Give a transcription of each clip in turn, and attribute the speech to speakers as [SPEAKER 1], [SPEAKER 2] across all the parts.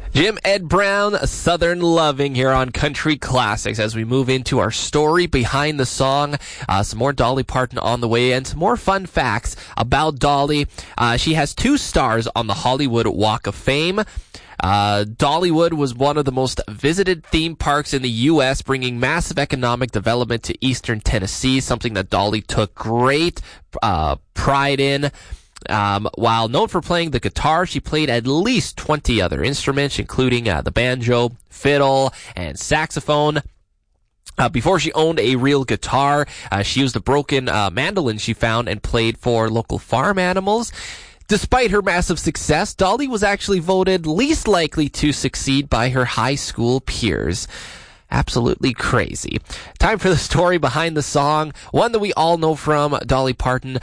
[SPEAKER 1] Jim Ed Brown, Southern Loving here on Country Classics as we move into our story behind the song. Some more Dolly Parton on the way and some more fun facts about Dolly. She has 2 stars on the Hollywood Walk of Fame. Dollywood was one of the most visited theme parks in the U.S., bringing massive economic development to eastern Tennessee, something that Dolly took great pride in. While known for playing the guitar, she played at least 20 other instruments, including the banjo, fiddle, and saxophone. Before she owned a real guitar, she used a broken mandolin she found and played for local farm animals. Despite her massive success, Dolly was actually voted least likely to succeed by her high school peers. Absolutely crazy. Time for the story behind the song, one that we all know from Dolly Parton.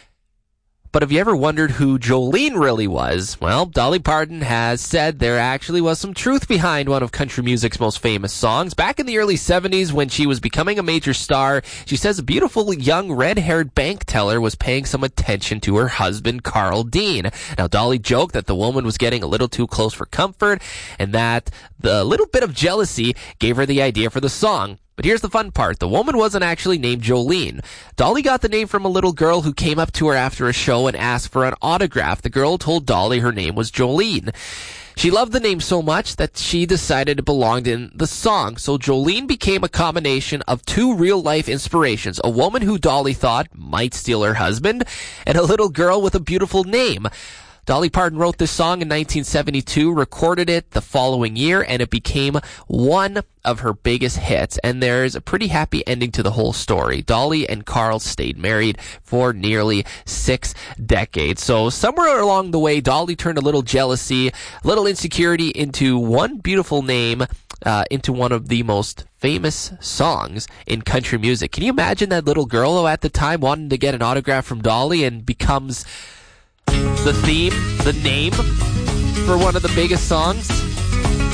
[SPEAKER 1] But have you ever wondered who Jolene really was? Well, Dolly Parton has said there actually was some truth behind one of country music's most famous songs. Back in the early 70s, when she was becoming a major star, she says a beautiful young red-haired bank teller was paying some attention to her husband, Carl Dean. Now, Dolly joked that the woman was getting a little too close for comfort, and that the little bit of jealousy gave her the idea for the song. But here's the fun part. The woman wasn't actually named Jolene. Dolly got the name from a little girl who came up to her after a show and asked for an autograph. The girl told Dolly her name was Jolene. She loved the name so much that she decided it belonged in the song. So Jolene became a combination of 2 real-life inspirations, a woman who Dolly thought might steal her husband, and a little girl with a beautiful name. Dolly Parton wrote this song in 1972, recorded it the following year, and it became one of her biggest hits. And there's a pretty happy ending to the whole story. Dolly and Carl stayed married for nearly 6 decades. So somewhere along the way, Dolly turned a little jealousy, a little insecurity into one beautiful name, into one of the most famous songs in country music. Can you imagine that little girl at the time wanting to get an autograph from Dolly and becomes the theme, the name for one of the biggest songs?